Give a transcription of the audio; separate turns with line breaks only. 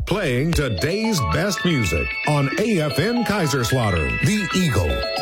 Playing today's best music on AFN Kaiserslautern, The Eagle.